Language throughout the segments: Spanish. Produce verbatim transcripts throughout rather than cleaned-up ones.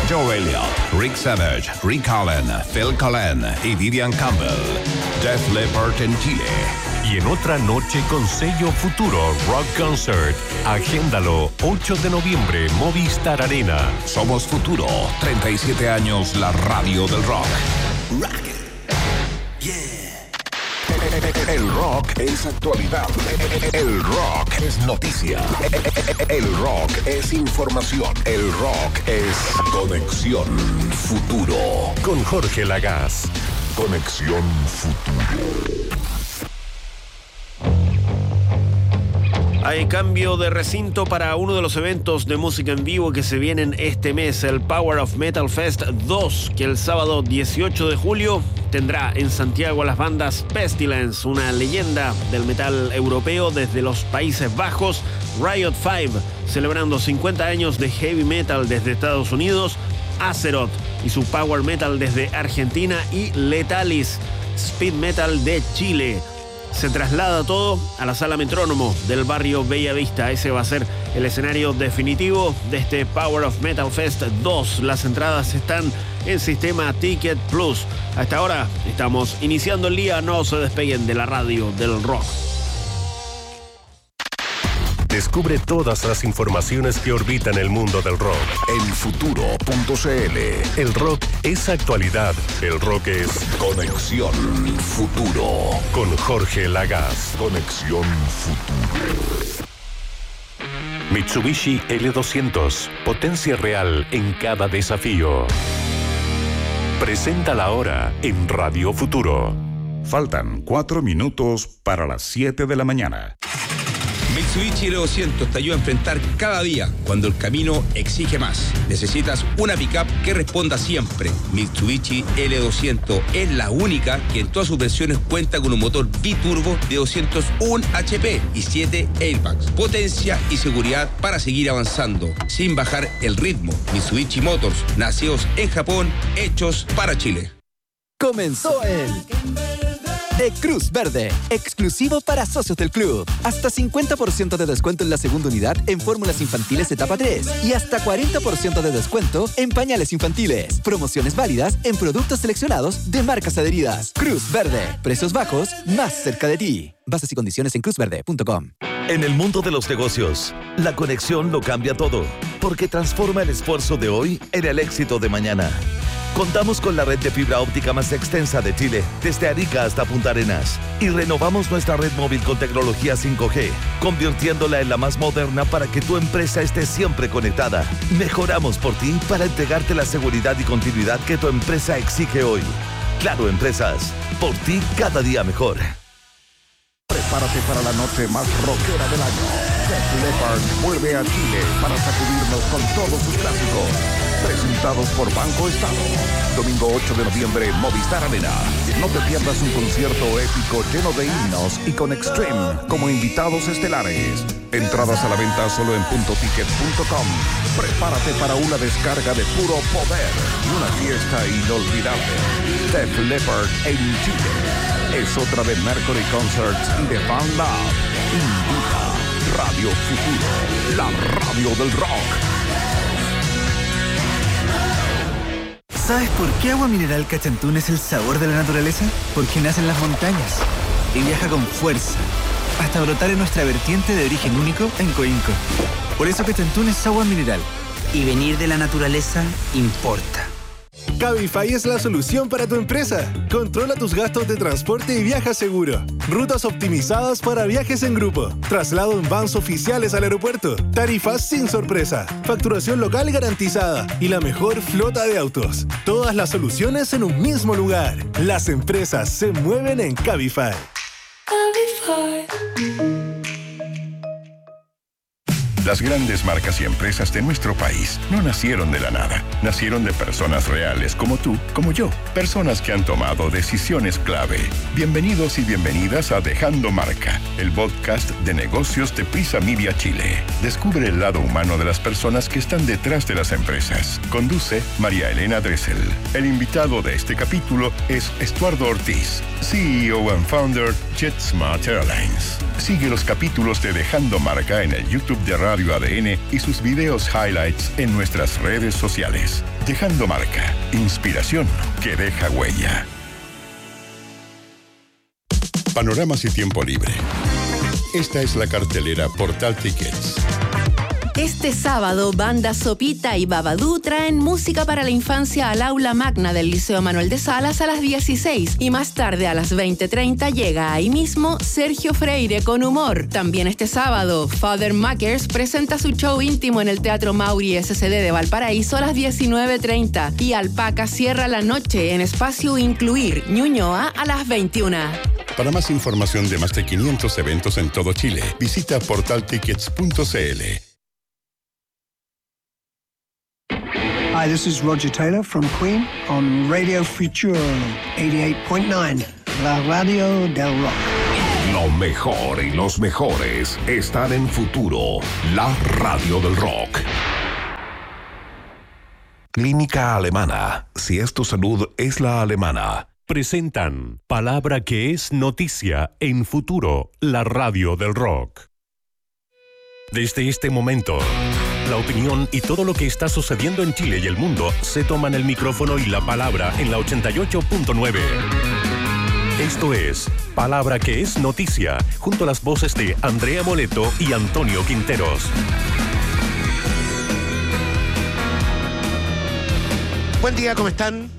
Joe Elliott, Rick Savage, Rick Allen, Phil Collen y Vivian Campbell. Def Leppard en Chile. Y en otra noche con sello Futuro Rock Concert. Agéndalo, ocho de noviembre, Movistar Arena. Somos Futuro, treinta y siete años, la radio del rock. Rock it. Yeah. El rock es actualidad. El rock es noticia. El rock es información. El rock es Conexión Futuro. Con Jorge Lagaz. Conexión Futuro. Hay cambio de recinto para uno de los eventos de música en vivo que se vienen este mes, el Power of Metal Fest dos, que el sábado dieciocho de julio tendrá en Santiago a las bandas Pestilence, una leyenda del metal europeo desde los Países Bajos, Riot cinco, celebrando cincuenta años de heavy metal desde Estados Unidos, Azeroth y su power metal desde Argentina y Letalis, speed metal de Chile. Se traslada todo a la Sala Metrónomo del barrio Bellavista. Ese va a ser el escenario definitivo de este Power of Metal Fest dos. Las entradas están en sistema Ticket Plus. Hasta ahora estamos iniciando el día. No se despeguen de la radio del rock. Descubre todas las informaciones que orbitan el mundo del rock en futuro punto cl. El rock es actualidad. El rock es Conexión Futuro. Con Jorge Lagaz. Conexión Futuro. Mitsubishi L doscientos. Potencia real en cada desafío. Presenta la hora en Radio Futuro. Faltan cuatro minutos para las siete de la mañana. Mitsubishi L doscientos te ayuda a enfrentar cada día cuando el camino exige más. Necesitas una pickup que responda siempre. Mitsubishi L doscientos es la única que en todas sus versiones cuenta con un motor biturbo de doscientos uno H P y siete airbags. Potencia y seguridad para seguir avanzando sin bajar el ritmo. Mitsubishi Motors, nacidos en Japón, hechos para Chile. Comenzó el de Cruz Verde, exclusivo para socios del club. Hasta cincuenta por ciento de descuento en la segunda unidad en fórmulas infantiles etapa tres y hasta cuarenta por ciento de descuento en pañales infantiles. Promociones válidas en productos seleccionados de marcas adheridas. Cruz Verde, precios bajos, más cerca de ti. Bases y condiciones en cruz verde punto com. En el mundo de los negocios, la conexión lo cambia todo, porque transforma el esfuerzo de hoy en el éxito de mañana. Contamos con la red de fibra óptica más extensa de Chile, desde Arica hasta Punta Arenas. Y renovamos nuestra red móvil con tecnología cinco G, convirtiéndola en la más moderna para que tu empresa esté siempre conectada. Mejoramos por ti para entregarte la seguridad y continuidad que tu empresa exige hoy. Claro Empresas, por ti cada día mejor. Prepárate para la noche más rockera del año. Def Leppard vuelve a Chile para sacudirnos con todos sus clásicos. Presentados por Banco Estado. Domingo ocho de noviembre, Movistar Arena. No te pierdas un concierto épico lleno de himnos y con Extreme como invitados estelares. Entradas a la venta solo en punto ticket punto com. Prepárate para una descarga de puro poder y una fiesta inolvidable. Def Leppard en Chile. Es otra de Mercury Concerts y de Fan Lab. Invita Radio Futuro, la radio del rock. ¿Sabes por qué Agua Mineral Cachantún es el sabor de la naturaleza? Porque nace en las montañas y viaja con fuerza hasta brotar en nuestra vertiente de origen único en Coinco. Por eso Cachantún es agua mineral. Y venir de la naturaleza importa. Cabify es la solución para tu empresa. Controla tus gastos de transporte y viaja seguro. Rutas optimizadas para viajes en grupo. Traslado en vans oficiales al aeropuerto. Tarifas sin sorpresa. Facturación local garantizada. Y la mejor flota de autos. Todas las soluciones en un mismo lugar. Las empresas se mueven en Cabify. Cabify. Las grandes marcas y empresas de nuestro país no nacieron de la nada. Nacieron de personas reales como tú, como yo. Personas que han tomado decisiones clave. Bienvenidos y bienvenidas a Dejando Marca, el podcast de negocios de Prisa Media Chile. Descubre el lado humano de las personas que están detrás de las empresas. Conduce María Elena Dressel. El invitado de este capítulo es Estuardo Ortiz, C E O and Founder JetSmart Airlines. Sigue los capítulos de Dejando Marca en el YouTube de Radio Radio A D N y sus videos highlights en nuestras redes sociales. Dejando marca, inspiración que deja huella. Panoramas y tiempo libre. Esta es la cartelera Portal Tickets. Este sábado, Banda Sopita y Babadú traen música para la infancia al aula magna del Liceo Manuel de Salas a las dieciséis y más tarde a las veinte treinta llega ahí mismo Sergio Freire con humor. También este sábado, Father Makers presenta su show íntimo en el Teatro Mauri S C D de Valparaíso a las diecinueve treinta y Alpaca cierra la noche en Espacio Incluir Ñuñoa a las veintiuna. Para más información de más de quinientos eventos en todo Chile, visita portal tickets punto c l. Hi, this is Roger Taylor from Queen on Radio Futuro eighty-eight point nine, la radio del rock. Lo mejor y los mejores están en Futuro, la radio del rock. Clínica Alemana. Si es tu salud, es la alemana. Presentan Palabra que es noticia en Futuro, la radio del rock. Desde este momento, la opinión y todo lo que está sucediendo en Chile y el mundo se toman el micrófono y la palabra en la ochenta y ocho punto nueve. Esto es Palabra que es noticia, junto a las voces de Andrea Moleto y Antonio Quinteros. Buen día, ¿cómo están?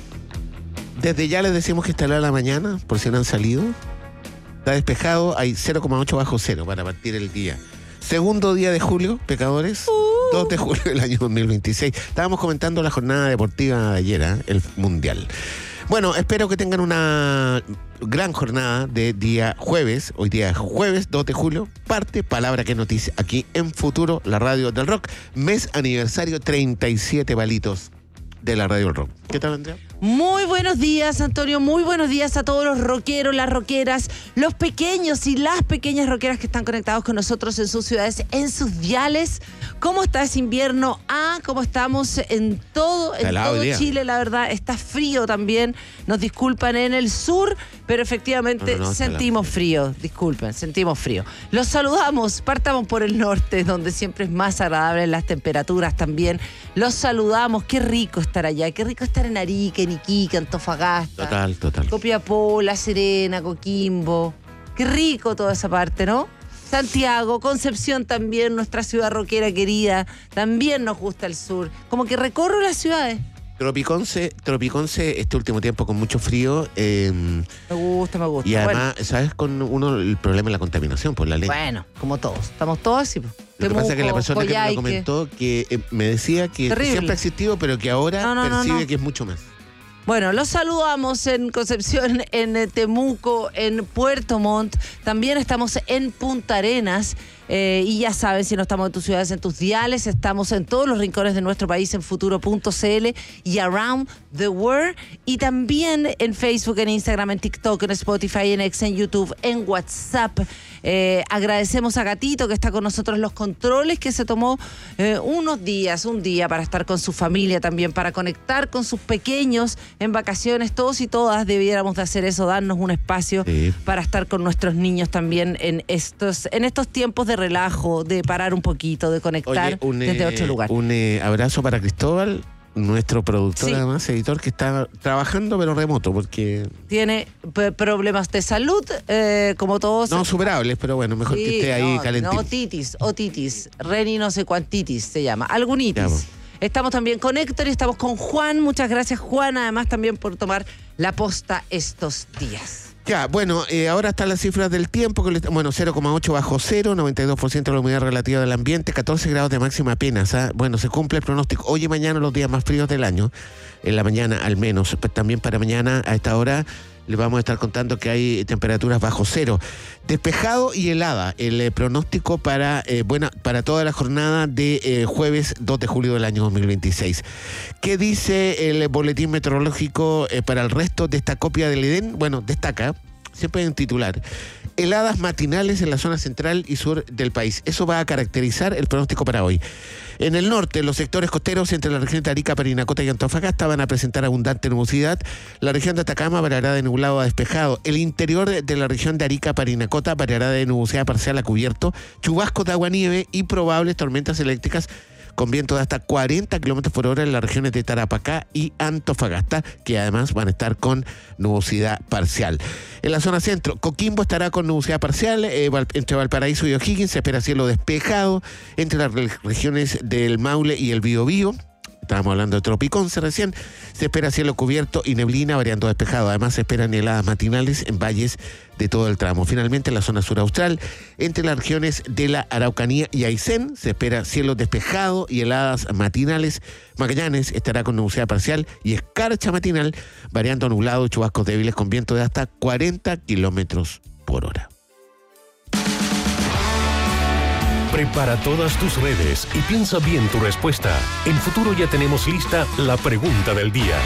Desde ya les decimos que estará la mañana, por si no han salido. Está despejado, hay cero coma ocho bajo cero para partir el día. Segundo día de julio, pecadores, uh. dos de julio del año dos mil veintiséis. Estábamos comentando la jornada deportiva de ayer, ¿eh? El Mundial. Bueno, espero que tengan una gran jornada de día jueves. Hoy día jueves, dos de julio, parte Palabra que es noticia, aquí en Futuro, la radio del rock. Mes aniversario, treinta y siete palitos de la radio del rock. ¿Qué tal, Andrea? Muy buenos días, Antonio. Muy buenos días a todos los rockeros, las rockeras, los pequeños y las pequeñas rockeras que están conectados con nosotros en sus ciudades, en sus diales. ¿Cómo está ese invierno? Ah, ¿cómo estamos en todo, en todo Chile? La verdad, está frío también. Nos disculpan en el sur, pero efectivamente no, no, no, sentimos frío. Disculpen, sentimos frío. Los saludamos. Partamos por el norte, donde siempre es más agradable las temperaturas también. Los saludamos. Qué rico estar allá. Qué rico estar en Arica, en Iquique, Antofagasta. Total, total. Copiapó, La Serena, Coquimbo. Qué rico toda esa parte, ¿no? Santiago, Concepción también, nuestra ciudad rockera querida. También nos gusta el sur. Como que recorro las ciudades. Tropiconce, Tropiconce este último tiempo con mucho frío. Eh, me gusta, me gusta. Y además, bueno, ¿sabes? Con uno el problema es la contaminación por la ley. Bueno, como todos. Estamos todos así. Lo Temuco, que pasa es que la persona Coyhaique. que me lo comentó que eh, me decía que Terrible. siempre ha existido, pero que ahora no, no, percibe no, no. que es mucho más. Bueno, los saludamos en Concepción, en Temuco, en Puerto Montt. También estamos en Punta Arenas. Eh, y ya saben, si no estamos en tus ciudades, en tus diales, estamos en todos los rincones de nuestro país en futuro punto c l y around the world. Y también en Facebook, en Instagram, en TikTok, en Spotify, en X, en YouTube, en WhatsApp. Eh, agradecemos a Gatito que está con nosotros en los controles, que se tomó eh, unos días, un día para estar con su familia también, para conectar con sus pequeños en vacaciones. Todos y todas debiéramos de hacer eso, darnos un espacio sí. para estar con nuestros niños también en estos, en estos tiempos de relajo, de parar un poquito, de conectar. Oye, un, desde otro lugar. Un eh, abrazo para Cristóbal, nuestro productor, sí. además, editor, que está trabajando pero remoto, porque... Tiene p- problemas de salud, eh, como todos... No superables, pero bueno, mejor sí, que esté ahí no, calentito. No, otitis, otitis, reni no sé cuantitis se llama, algunitis. Ya, estamos también con Héctor y estamos con Juan. Muchas gracias, Juan, además también por tomar la posta estos días. Ya, bueno, eh, ahora están las cifras del tiempo, que le, bueno, cero coma ocho bajo cero, noventa y dos por ciento de la humedad relativa del ambiente, catorce grados de máxima apenas. ¿eh? Bueno, se cumple el pronóstico. Hoy y mañana los días más fríos del año, en la mañana al menos. Pues también para mañana a esta hora les vamos a estar contando que hay temperaturas bajo cero. Despejado y helada el eh, pronóstico para, eh, bueno, para toda la jornada de eh, jueves dos de julio del año dos mil veintiséis. ¿Qué dice el boletín meteorológico eh, para el resto de esta copia del Edén? Bueno, destaca, siempre hay un titular, heladas matinales en la zona central y sur del país. Eso va a caracterizar el pronóstico para hoy. En el norte, los sectores costeros entre la región de Arica, Parinacota y Antofagasta van a presentar abundante nubosidad. La región de Atacama variará de nublado a despejado. El interior de la región de Arica, Parinacota variará de nubosidad parcial a cubierto, chubascos de agua-nieve y probables tormentas eléctricas con viento de hasta cuarenta kilómetros por hora en las regiones de Tarapacá y Antofagasta, que además van a estar con nubosidad parcial. En la zona centro, Coquimbo estará con nubosidad parcial, eh, Val- entre Valparaíso y O'Higgins se espera cielo despejado, entre las re- regiones del Maule y el Biobío. Estábamos hablando de Tropiconce recién. Se espera cielo cubierto y neblina variando despejado. Además se esperan heladas matinales en valles de todo el tramo. Finalmente en la zona sur austral, entre las regiones de la Araucanía y Aysén, se espera cielo despejado y heladas matinales. Magallanes estará con nubosidad parcial y escarcha matinal, variando a nublado y chubascos débiles con viento de hasta cuarenta kilómetros por hora. Prepara todas tus redes y piensa bien tu respuesta. En Futuro ya tenemos lista la pregunta del día.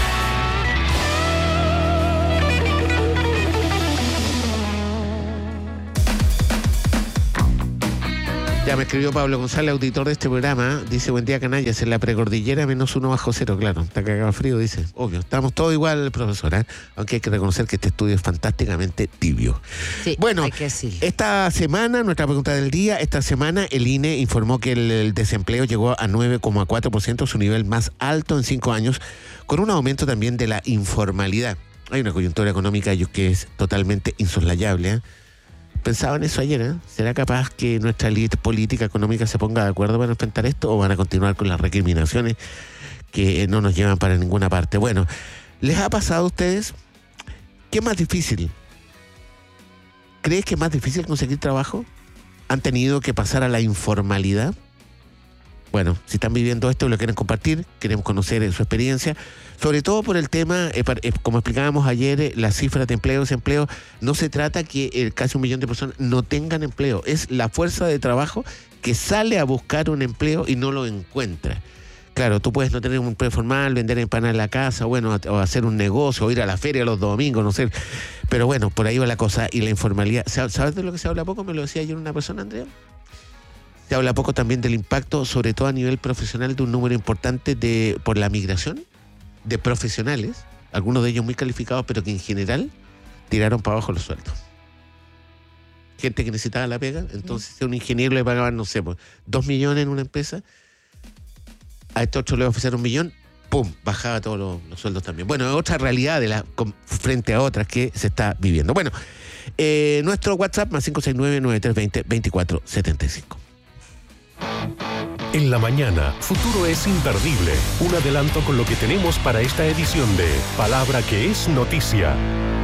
Ya me escribió Pablo González, auditor de este programa. Dice, buen día, canallas. En la precordillera menos uno bajo cero, claro. Está cagado frío, dice. Obvio, estamos todos igual, profesora. ¿eh? Aunque hay que reconocer que este estudio es fantásticamente tibio. Sí, bueno, hay que decirlo. Esta semana, nuestra pregunta del día, esta semana el I N E informó que el, el desempleo llegó a nueve coma cuatro por ciento, su nivel más alto en cinco años, con un aumento también de la informalidad. Hay una coyuntura económica que es totalmente insoslayable, ¿eh? Pensaba en eso ayer, ¿eh? ¿Será capaz que nuestra élite política económica se ponga de acuerdo para enfrentar esto o van a continuar con las recriminaciones que no nos llevan para ninguna parte? Bueno, ¿les ha pasado a ustedes? ¿Qué es más difícil? ¿Crees que es más difícil conseguir trabajo? ¿Han tenido que pasar a la informalidad? Bueno, si están viviendo esto y lo quieren compartir, queremos conocer eh, su experiencia, sobre todo por el tema, eh, para, eh, como explicábamos ayer, eh, las cifras de empleo y desempleo, no se trata que eh, casi un millón de personas no tengan empleo, es la fuerza de trabajo que sale a buscar un empleo y no lo encuentra. Claro, tú puedes no tener un empleo formal, vender empanadas en la casa, bueno, o hacer un negocio, o ir a la feria los domingos, no sé, pero bueno, por ahí va la cosa y la informalidad. ¿Sabes de lo que se habla poco? Me lo decía ayer una persona, Andrea. Se habla poco también del impacto, sobre todo a nivel profesional, de un número importante de por la migración de profesionales, algunos de ellos muy calificados, pero que en general tiraron para abajo los sueldos. Gente que necesitaba la pega, entonces si a un ingeniero le pagaban, no sé, pues, dos millones en una empresa, a este otro le iba a ofrecer un millón, ¡pum!, bajaba todos los, los sueldos también. Bueno, es otra realidad de la, con, frente a otras que se está viviendo. Bueno, eh, nuestro WhatsApp más cinco seis nueve, nueve tres dos cero, veinticuatro setenta y cinco. En la mañana, Futuro es imperdible. Un adelanto con lo que tenemos para esta edición de Palabra que es Noticia.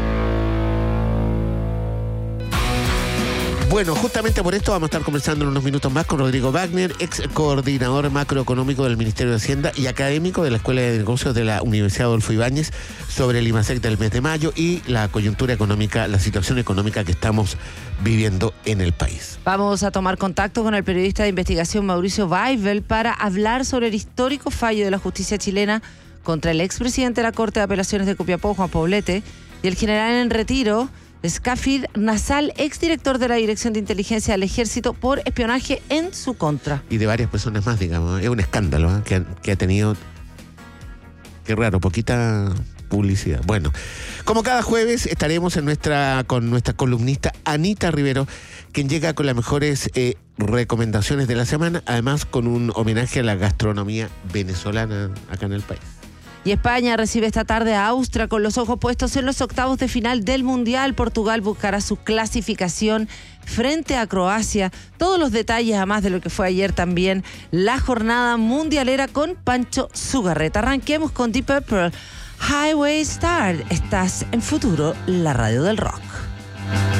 Bueno, justamente por esto vamos a estar conversando en unos minutos más con Rodrigo Wagner, ex coordinador macroeconómico del Ministerio de Hacienda y académico de la Escuela de Negocios de la Universidad Adolfo Ibáñez, sobre el IMASEC del mes de mayo y la coyuntura económica, la situación económica que estamos viviendo en el país. Vamos a tomar contacto con el periodista de investigación Mauricio Weibel para hablar sobre el histórico fallo de la justicia chilena contra el expresidente de la Corte de Apelaciones de Copiapó, Juan Poblete, y el general en retiro, Scafir Nasal, exdirector de la Dirección de Inteligencia del Ejército, por espionaje en su contra. Y de varias personas más, digamos. Es un escándalo, ¿eh? que, que ha tenido, qué raro, poquita publicidad. Bueno, como cada jueves estaremos en nuestra con nuestra columnista Anita Rivero, quien llega con las mejores eh, recomendaciones de la semana, además con un homenaje a la gastronomía venezolana acá en el país. Y España recibe esta tarde a Austria con los ojos puestos en los octavos de final del Mundial. Portugal buscará su clasificación frente a Croacia. Todos los detalles, además de lo que fue ayer también, la jornada mundialera con Pancho Zugarreta. Arranquemos con Deep Purple, Highway Star. Estás en Futuro, la radio del rock.